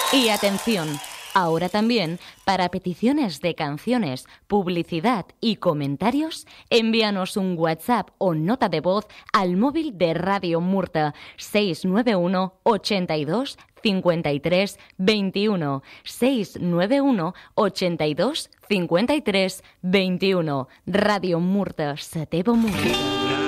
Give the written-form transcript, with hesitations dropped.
Y atención, ahora también, para peticiones de canciones, publicidad y comentarios, envíanos un WhatsApp o nota de voz al móvil de Radio Murta 691 82 53 21 691 82 53 21. Radio Murta, la teva música.